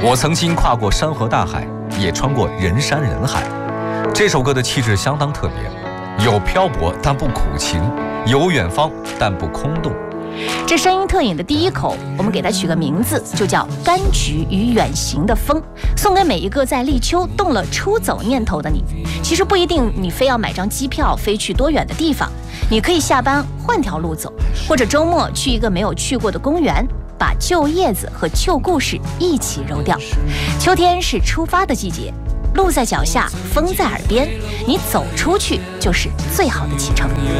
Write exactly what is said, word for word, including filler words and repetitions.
我曾经跨过山河大海，也穿过人山人海。这首歌的气质相当特别，有漂泊但不苦情，有远方但不空洞。 这声音特饮的第一口，我们给它取个名字，就叫柑橘与远行的风，送给每一个在立秋动了出走念头的你。其实不一定你非要买张机票飞去多远的地方，你可以下班换条路走，或者周末去一个没有去过的公园，把旧叶子和旧故事一起揉掉。秋天是出发的季节，路在脚下，风在耳边，你走出去就是最好的启程。